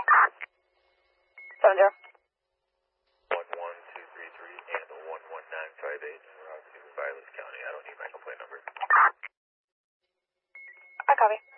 70. 11233 and 11958 en route to Vilas County. I don't need my complaint number. I copy.